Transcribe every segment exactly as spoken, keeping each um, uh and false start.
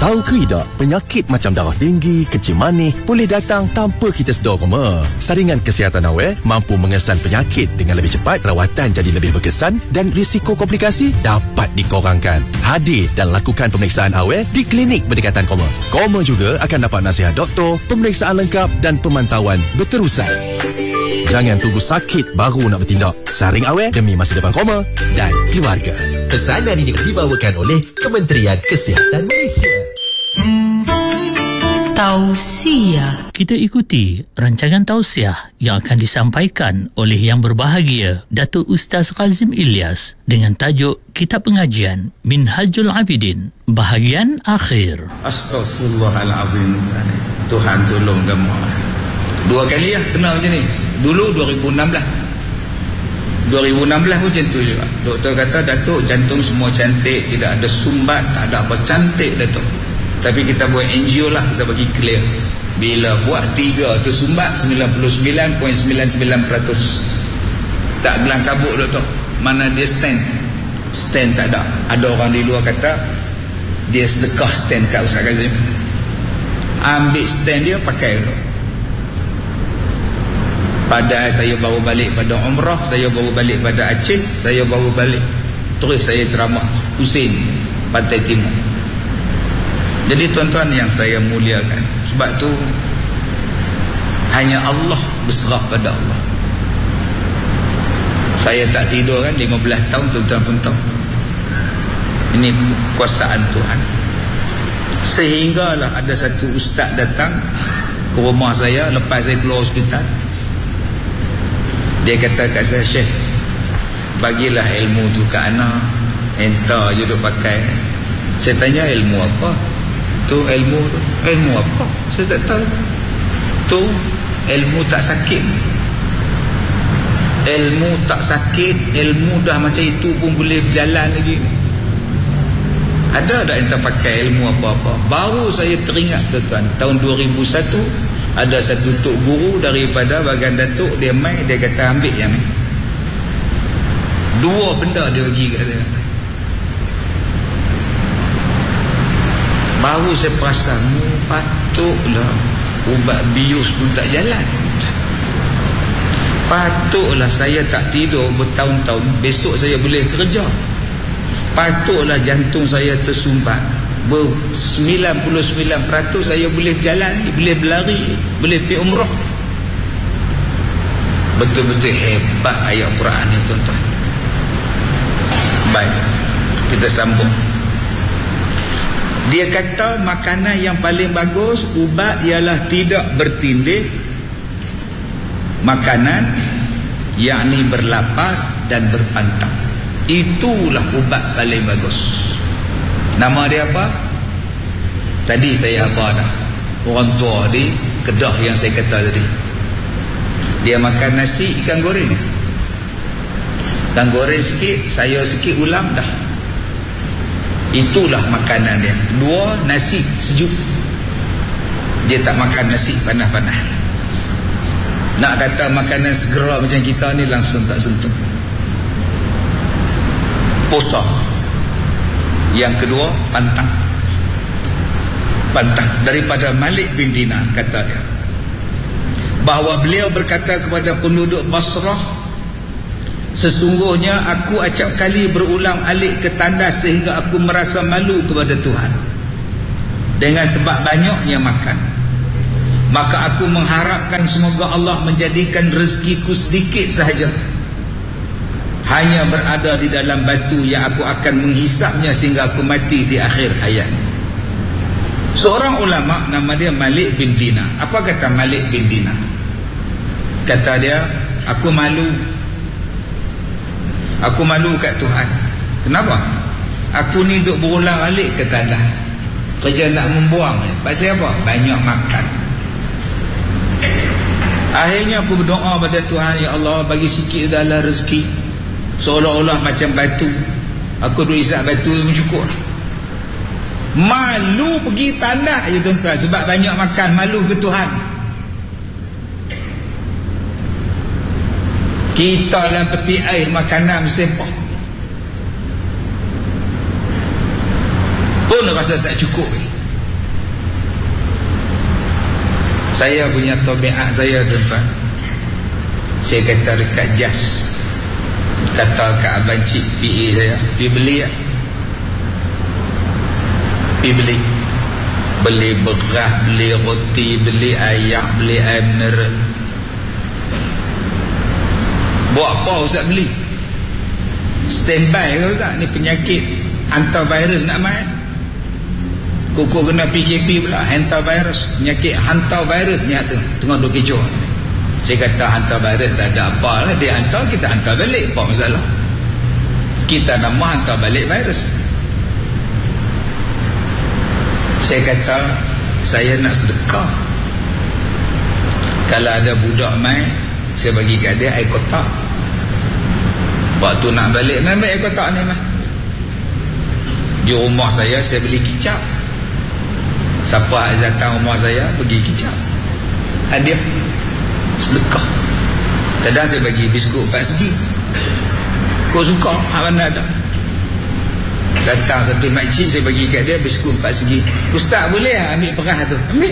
Tahu ke tidak, penyakit macam darah tinggi, kencing manis boleh datang tanpa kita sedar koma. Saringan kesihatan awal mampu mengesan penyakit dengan lebih cepat, rawatan jadi lebih berkesan dan risiko komplikasi dapat dikurangkan. Hadir dan lakukan pemeriksaan awal di klinik berdekatan koma. Koma juga akan dapat nasihat doktor, pemeriksaan lengkap dan pemantauan berterusan. Jangan tunggu sakit baru nak bertindak. Saring awal demi masa depan koma dan keluarga. Pesanan ini dibawakan oleh Kementerian Kesihatan Malaysia. Tausiah. Kita ikuti rancangan tausiah yang akan disampaikan oleh yang berbahagia Datuk Ustaz Kazim Ilyas dengan tajuk Kitab Pengajian Minhajul Abidin, bahagian akhir. Astaghfirullahalazim. Tuhan tolong kamu. Dua kali lah kena macam ni. Dulu dua ribu enam belas dua ribu enam belas pun macam tu juga. Doktor kata, Datuk, jantung semua cantik, tidak ada sumbat, tak ada apa, cantik Datuk. Tapi kita buat angio lah, kita bagi clear. Bila buat tiga tersumbat, sembilan puluh sembilan perpuluhan sembilan sembilan peratus tak gelang kabut Doktor. Mana dia stand? Stand tak ada. Ada orang di luar kata dia sedekah stand kat Ustaz Kazim. Ambil stand dia, pakai Doktor. Padahal saya baru balik pada umrah, saya baru balik pada Aceh, saya baru balik terus saya ceramah Husin, Pantai Timur. Jadi tuan-tuan yang saya muliakan, sebab tu hanya Allah berserah pada Allah. Saya tak tidur kan lima belas tahun, tuan-tuan pun tahu. Ini kekuasaan Tuhan. Sehinggalah ada satu ustaz datang ke rumah saya lepas saya keluar hospital. Dia kata kat saya, Syekh, bagilah ilmu tu kat anak, entah je duk pakai. Saya tanya, ilmu apa? Tu ilmu tu, ilmu apa? Saya tak tahu. Tu ilmu tak sakit. Ilmu tak sakit, ilmu dah macam itu pun boleh berjalan lagi. Ada tak yang tak pakai ilmu apa-apa? Baru saya teringat tuan-tuan, tahun dua ribu satu ada satu tok guru daripada bahagian Datuk, dia main, dia kata ambil yang ni. Dua benda dia bagi kat saya. Baru saya perasan, patutlah ubat bius pun tak jalan. Patutlah saya tak tidur bertahun-tahun, besok saya boleh kerja. Patutlah jantung saya tersumbat, sembilan puluh sembilan peratus saya boleh jalan, boleh berlari, boleh pergi umrah. Betul-betul hebat ayat Quran ni tuan-tuan. Baik, kita sambung. Dia kata makanan yang paling bagus, ubat ialah tidak bertindih. Makanan yakni berlapar dan berpantang. Itulah ubat paling bagus. Nama dia apa? Tadi saya apa dah? Orang tua di Kedah yang saya kata tadi. Dia makan nasi ikan goreng. Ikan goreng sikit, sayur sikit, ulam dah. Itulah makanan dia. Dua, nasi sejuk. Dia tak makan nasi panas-panas. Nak kata makanan segera macam kita ni langsung tak sentuh. Puasa. Yang kedua, pantang. Pantang. Daripada Malik bin Dinar kata dia, bahawa beliau berkata kepada penduduk Basrah, sesungguhnya aku acap kali berulang alik ke tandas sehingga aku merasa malu kepada Tuhan dengan sebab banyaknya makan. Maka aku mengharapkan semoga Allah menjadikan rezekiku sedikit sahaja, hanya berada di dalam batu yang aku akan menghisapnya sehingga aku mati di akhir hayat. Seorang ulama nama dia Malik bin Dinar. Apa kata Malik bin Dinar? Kata dia, aku malu. Aku malu kat Tuhan. Kenapa? Aku ni duk berulang alik ke tanah. Kerja nak membuang. Pasal apa? Banyak makan. Akhirnya aku berdoa pada Tuhan, ya Allah, bagi sikit dalam rezeki. Seolah-olah macam batu. Aku duk isap batu yang cukup. Malu pergi tanah je tuan-tuan, sebab banyak makan. Malu ke Tuhan. Kita dalam peti air makanan bersepah pun rasa tak cukup. Saya punya tabiat saya tuan-tuan, saya kata dekat jas, kata kat abang cik P A saya, pergi beli ya, pergi beli beli beras, beli roti, beli ayam, beli air mineral. Buat apa Ustaz beli? Standby ke Ustaz? Ni penyakit hantar virus nak main. Kuku kena P K P pula, hantar virus, penyakit hantar virus ni tu tengah duk kecoh. Saya kata hantar virus tak ada apa lah, dia hantar, kita hantar balik, apa masalah? Kita nama hantar balik virus. Saya kata saya nak sedekah, kalau ada budak main, saya bagi kat dia air kotak. Waktu nak balik, main air kotak ni mah. Di rumah saya, saya beli kicap. Siapa datang rumah saya, pergi kicap, hadiah, sedekah. Kadang saya bagi biskut empat segi. Kau suka, hak mana ada. Datang satu makcik, saya bagi kat dia biskut empat segi. Ustaz boleh lah ambil perah tu? Ambil.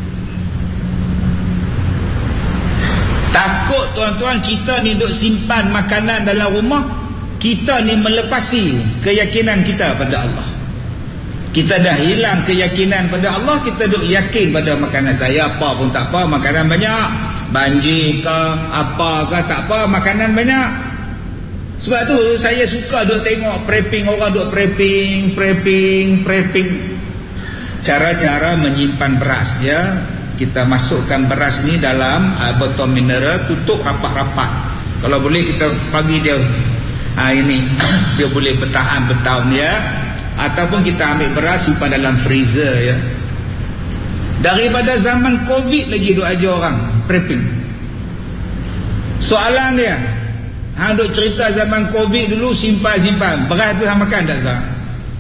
Takut tuan-tuan kita ni duk simpan makanan dalam rumah, kita ni melepasi keyakinan kita pada Allah. Kita dah hilang keyakinan pada Allah, kita duk yakin pada makanan. Saya apa pun tak apa, makanan banyak, banjir ke apa ke tak apa, makanan banyak. Sebab tu saya suka duk tengok prepping, orang duk prepping, prepping, prepping. Cara-cara menyimpan beras ya. Kita masukkan beras ni dalam uh, botol mineral, tutup rapat-rapat. Kalau boleh kita bagi dia uh, ini dia boleh bertahan bertahun ya. Ataupun kita ambil beras simpan dalam freezer ya. Daripada zaman Covid lagi duk ajar orang prepping. Soalan dia, hang duk cerita zaman Covid dulu simpan-simpan beras tu hang makan tak tak?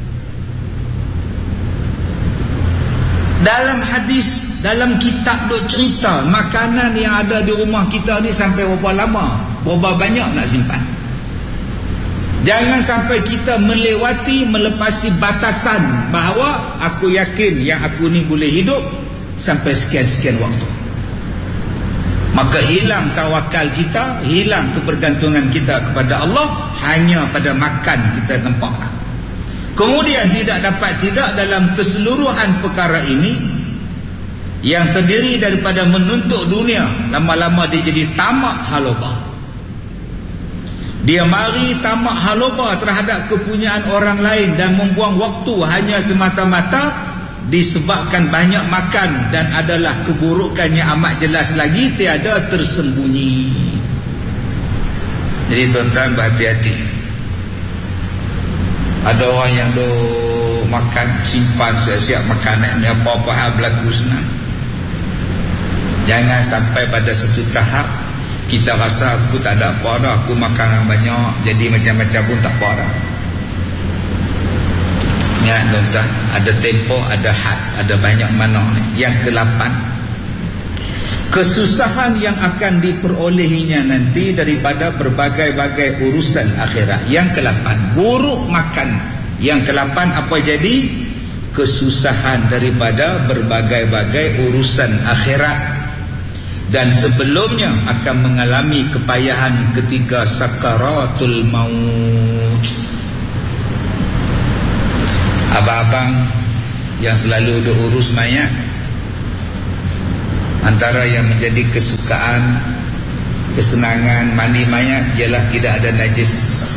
Dalam hadis, dalam kitab duk cerita makanan yang ada di rumah kita ni sampai berapa lama, berapa banyak nak simpan. Jangan sampai kita melewati, melepasi batasan bahawa aku yakin yang aku ni boleh hidup sampai sekian-sekian waktu. Maka hilang tawakal kita, hilang kebergantungan kita kepada Allah hanya pada makan kita nampak. Kemudian tidak dapat tidak dalam keseluruhan perkara ini yang terdiri daripada menuntut dunia, lama-lama dia jadi tamak halobah. Dia mari tamak haloba terhadap kepunyaan orang lain dan membuang waktu hanya semata-mata disebabkan banyak makan, dan adalah keburukannya amat jelas lagi, tiada tersembunyi. Jadi tuan-tuan berhati-hati. Ada orang yang do makan simpan siap-siap makanan ni, apa-apa hal berlaku senang. Jangan sampai pada satu tahap kita rasa aku tak ada apa dah, aku makan banyak, jadi macam-macam pun tak apa dah. Ingat tuan-tuan, ada tempoh, ada had, ada banyak mana ni. Yang kelapan, kesusahan yang akan diperolehinya nanti daripada berbagai-bagai urusan akhirat. Yang kelapan, buruk makan. Yang kelapan apa jadi? Kesusahan daripada berbagai-bagai urusan akhirat. Dan sebelumnya akan mengalami kepayahan ketika sakaratul maut. Abang-abang yang selalu duk urus mayat, antara yang menjadi kesukaan, kesenangan mandi mayat ialah tidak ada najis.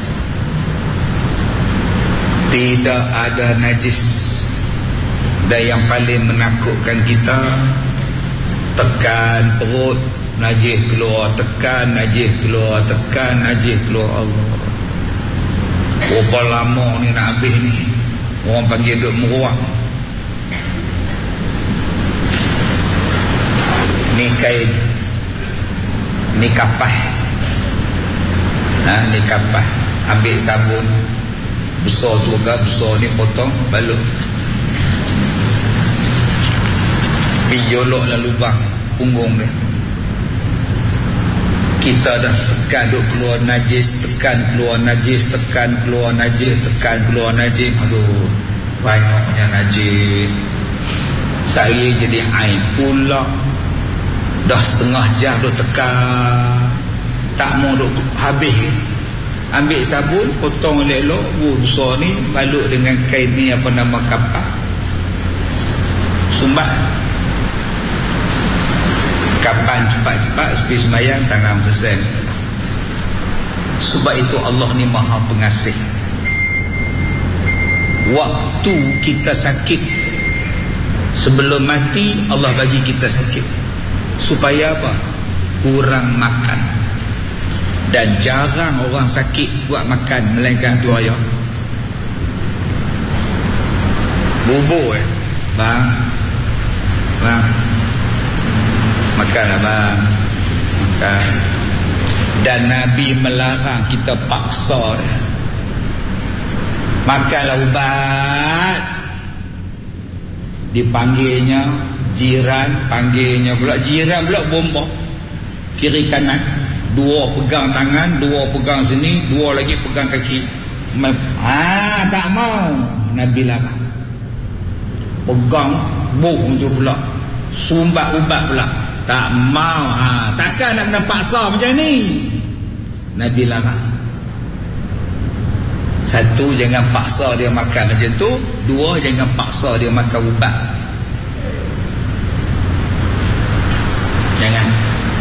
Tidak ada najis. Dan yang paling menakutkan kita, tekan perut, najis keluar, tekan najis keluar, tekan najis keluar. Allah, berapa lama ni nak habis ni? Orang panggil duk meruak. Ni kain, ni kapas, ha, ni kapas. Ambil sabun besar tu ke besar ni, potong balut, pijoloklah lubang punggung dia. Kita dah tekan duk keluar najis, tekan keluar najis, tekan keluar najis, tekan keluar najis. Aduh, banyaknya najis. Saya jadi air pula. dah setengah jam duk tekan, tak mau duk habis. Ambil sabun, potong elok-elok, buah besar ni, balut dengan kain ni apa nama kapak, sumbat kapan cepat-cepat sepi sembahyang tanam persen. Sebab itu Allah ni maha pengasih. Waktu kita sakit, sebelum mati Allah bagi kita sakit supaya apa? Kurang makan. Dan jarang orang sakit kuat makan melainkan tu ayah. Bubur eh bang, bang makanlah bang, makan. Dan Nabi melarang kita paksa dia. Makanlah ubat. Dipanggilnya jiran, panggilnya pula jiran pula bomba kiri kanan, dua pegang tangan, dua pegang sini, dua lagi pegang kaki. Ah, tak mau. Nabi larang. Pegang buk tu pula, sumbat ubat pula, tak mau. Ha, takkan nak kena paksa macam ni. Nabi larang. Satu, jangan paksa dia makan macam tu. Dua, jangan paksa dia makan ubat. Jangan.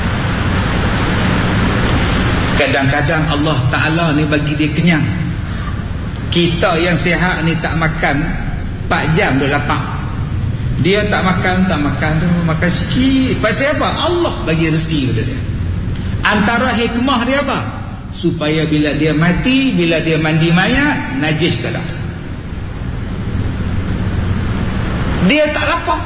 Kadang-kadang Allah Ta'ala ni bagi dia kenyang. Kita yang sihat ni tak makan empat jam dah lapar. Dia tak makan, tak makan tu, makan sikit. Pasal apa? Allah bagi rezeki kepada dia. Antara hikmah dia apa? Supaya bila dia mati, bila dia mandi mayat, najis tak ada. Dia tak lapar.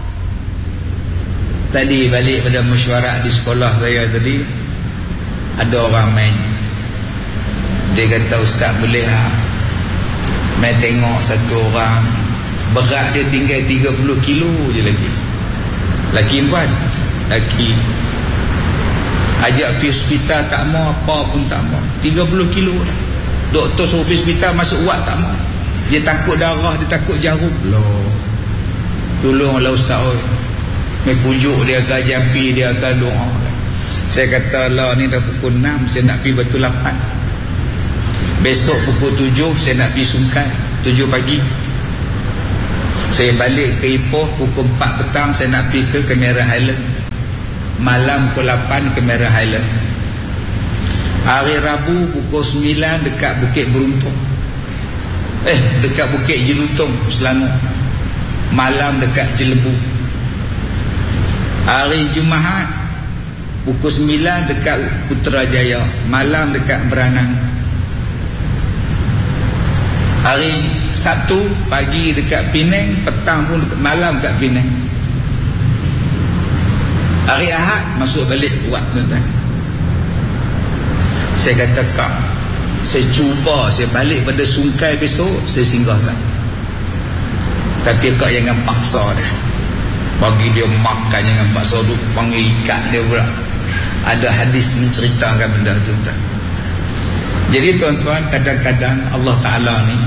Tadi balik pada mesyuarat di sekolah saya tadi, ada orang main. Dia kata, ustaz boleh ha? Main tengok satu orang, berat dia tinggal tiga puluh kilo je lagi. Laki puan? Laki. Ajak pergi hospital tak mau, apa pun tak mau. tiga puluh kilo dah. Doktor suruh pergi hospital, masuk wad tak mau. Dia takut darah, dia takut jarum. Loh, tolonglah ustaz oi. Mai pujuk dia ke, jampi dia ke, doa. Saya kata lah ni dah pukul enam, saya nak pergi Batu Lapan. Besok pukul tujuh saya nak pergi Sungkai, tujuh pagi. Saya balik ke Ipoh pukul empat petang, saya nak pergi ke Kamera Highland. Malam pukul lapan ke Kamera Highland. Hari Rabu pukul sembilan dekat Bukit Beruntung. Eh, dekat Bukit Jelutong, Selangor. Malam dekat Jelebu. Hari Jumaat pukul sembilan dekat Putrajaya, malam dekat Beranang. Hari Sabtu pagi dekat Penang, petang pun dekat, malam dekat Penang. Hari Ahad masuk balik buat tuan-tuan. Saya kata kak, saya cuba saya balik pada Sungkai besok, saya singgah sana. Tapi kak jangan paksa dia. Bagi dia makan, jangan paksa dia, panggil ikat dia pula. Ada hadis menceritakan benda tu tuan. Jadi tuan-tuan, kadang-kadang Allah Ta'ala ni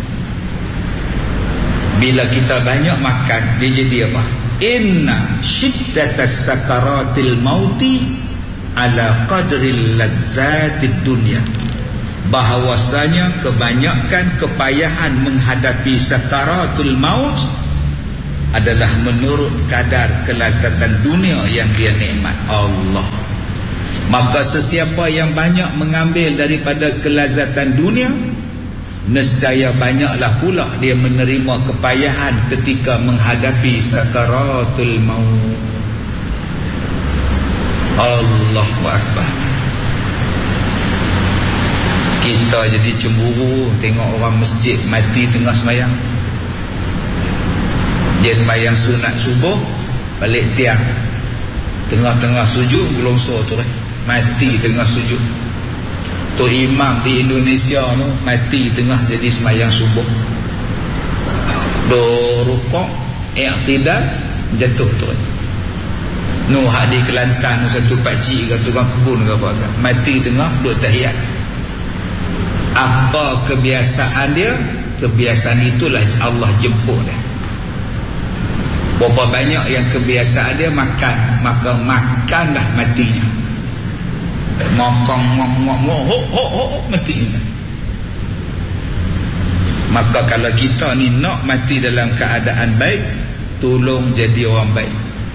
bila kita banyak makan, dia jadi apa? Inna syiddatas sakaratil mauti ala qadril lazzatid dunya. Bahawasanya kebanyakan kepayahan menghadapi sakaratul maut adalah menurut kadar kelazatan dunia yang dia nikmat. Allah. Maka sesiapa yang banyak mengambil daripada kelazatan dunia, nescaya banyaklah pula dia menerima kepayahan ketika menghadapi sakaratul maut. Allahu Akbar. Kita jadi cemburu tengok orang masjid mati tengah sembahyang. Dia sembahyang sunat subuh, balik tiang, tengah-tengah sujud gelongso tu, mati tengah sujud. Tu imam di Indonesia tu mati tengah jadi sembahyang subuh. Do rukuk, i'tidal, jatuh tu. Nu hak di Kelantan satu pakcik ke tukang kebun ke apa ke, mati tengah duduk tahiyat. Apa kebiasaan dia? Kebiasaan itulah Allah jemput dia. Berapa banyak yang kebiasaan dia makan, maka makanlah matinya. Mokong mok mok mok ho ho ho matinya. Maka kalau kita ni nak mati dalam keadaan baik, tolong jadi orang baik.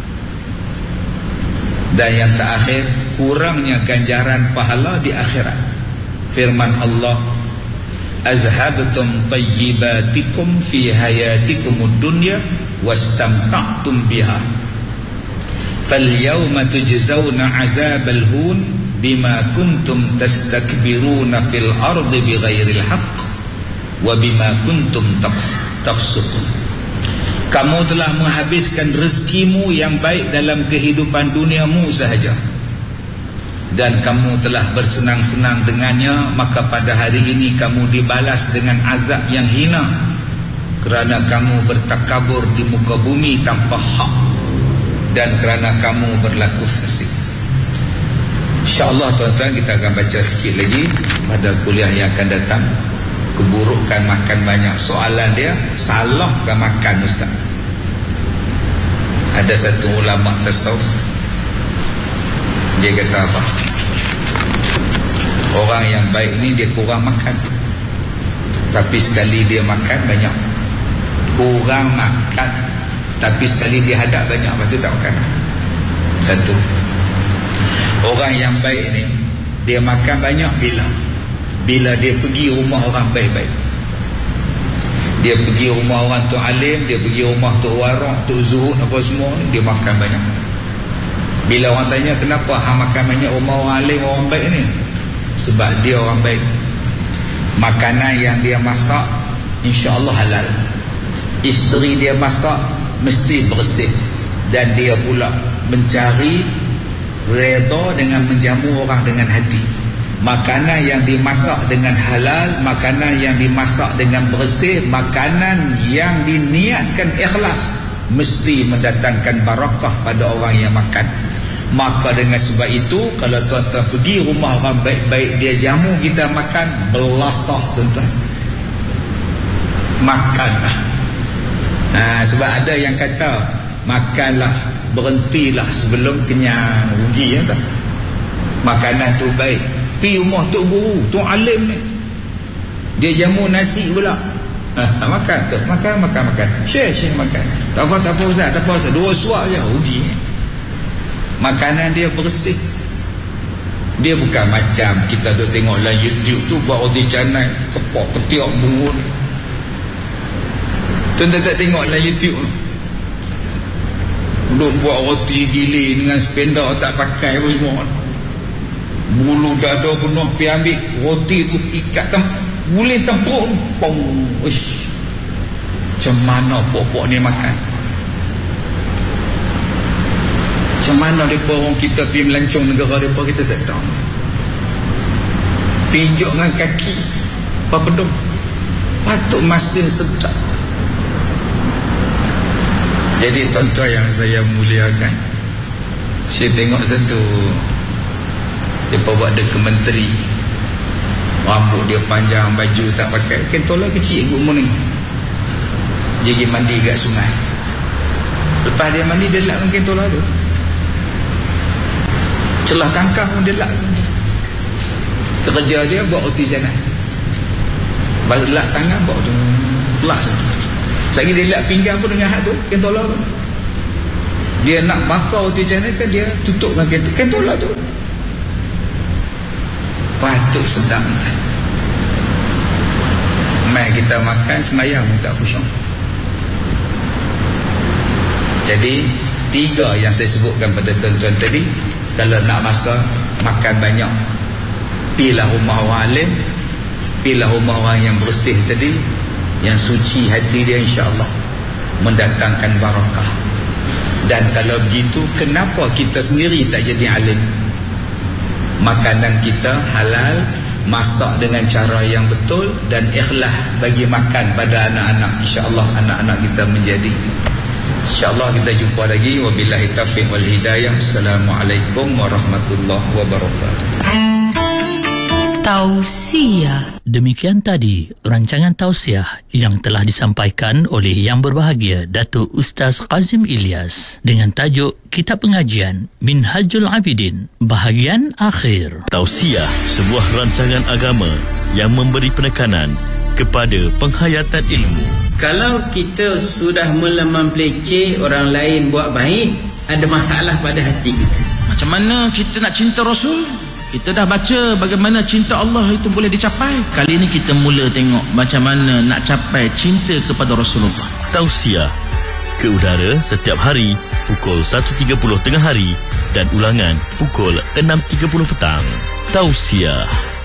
Dan yang terakhir, kurangnya ganjaran pahala di akhirat. Firman Allah, azhabtum tayyibatikum fi hayatikumud dunya wastamta'tum biha falyawma tujzauna 'adzabal hun bima kuntum tastakbiruna fil ardi bighairil haqq wa bima kuntum tafsukun. Kamu telah menghabiskan rezekimu yang baik dalam kehidupan duniamu sahaja, dan kamu telah bersenang-senang dengannya, maka pada hari ini kamu dibalas dengan azab yang hina kerana kamu bertakabur di muka bumi tanpa hak, dan kerana kamu berlaku fasik. InsyaAllah tuan-tuan, kita akan baca sikit lagi pada kuliah yang akan datang. Keburukan makan banyak. Soalan dia, salahkah makan Ustaz? Ada satu ulama tasawuf, dia kata apa? Orang yang baik ni dia kurang makan, tapi sekali dia makan banyak. Kurang makan, tapi sekali dia hadap banyak, lepas tu tak makan. Satu. Orang yang baik ni, dia makan banyak bila Bila dia pergi rumah orang baik-baik. Dia pergi rumah orang tu alim, dia pergi rumah tu warok, tu zuhud, apa semua ni, dia makan banyak. Bila orang tanya kenapa hang makan banyak rumah orang alim, orang baik ni? Sebab dia orang baik. Makanan yang dia masak insya-Allah halal. Isteri dia masak mesti bersih, dan dia pula mencari redha dengan menjamu orang dengan hati. Makanan yang dimasak dengan halal, makanan yang dimasak dengan bersih, makanan yang diniatkan ikhlas, mesti mendatangkan barakah pada orang yang makan. Maka dengan sebab itu, kalau tuan-tuan pergi rumah orang baik-baik, dia jamu kita makan, belasah tuan-tuan, makanlah. Ha, sebab ada yang kata makanlah, berhentilah sebelum kenyang, rugi ya tak? Makanan tu baik. Pergi rumah Tok Guru, Tok Alim ni, dia jamu nasi pula. Ha, makan tu, makan, makan, makan. Share, share makan. Tak apa, tak apa Ustaz, tak apa Ustaz. Dua suap je, rugi ni. Makanan dia bersih. Dia bukan macam kita tu tengok dalam YouTube tu, buat roti canai, kepok, ketiak, bungun. Tuan-tuan tak tengok dalam YouTube tu, duk buat roti giling dengan spender tak pakai apa semua. Bulu dada penuh pergi ambil roti tu, ikat tem guling tempuruk pong. Uish, macam mana pokok ni makan? Macam mana mereka orang kita pergi melancong negara mereka, kita tak tahu. Pinjuk dengan kaki apa pedung, patut masin sedap. Jadi tuan-tuan yang saya muliakan, saya tengok satu, dia buat dia ke menteri, rambut dia panjang, baju tak pakai, kentola kecil good morning. Dia pergi mandi kat sungai. Lepas dia mandi, dia lap dengan kentola tu, celah kangkang pun dia lap. Kerja dia buat roti canai, baru lap tangan, bawa tu lap. Sekali dia lap pinggang pun dengan hak tu, kentola tu. Dia nak bakar roti canai kan, dia tutup dengan kentola tu. Patut sedap. Mai kita makan semayang pun tak khusyuk. Jadi tiga yang saya sebutkan pada tuan-tuan tadi, kalau nak masak makan banyak, pilihlah rumah orang alim, pilihlah rumah orang yang bersih tadi, yang suci hati dia, insya-Allah mendatangkan barakah. Dan kalau begitu, kenapa kita sendiri tak jadi alim? Makanan kita halal, masak dengan cara yang betul, dan ikhlas bagi makan pada anak-anak. InsyaAllah anak-anak kita menjadi. InsyaAllah kita jumpa lagi. Wabillahi taufiq wal hidayah. Assalamualaikum warahmatullahi wabarakatuh. Tausiah. Demikian tadi rancangan tausiah yang telah disampaikan oleh Yang Berbahagia Datuk Ustaz Kazim Ilyas dengan tajuk Kitab Pengajian Minhajul Abidin, bahagian akhir. Tausiah, sebuah rancangan agama yang memberi penekanan kepada penghayatan ilmu. Kalau kita sudah mula mempelece orang lain buat baik, ada masalah pada hati kita. Macam mana kita nak cinta Rasul? Kita dah baca bagaimana cinta Allah itu boleh dicapai. Kali ini kita mula tengok macam mana nak capai cinta kepada Rasulullah. Tausiah ke udara setiap hari pukul satu tiga puluh tengah hari dan ulangan pukul enam tiga puluh petang. Tausiah.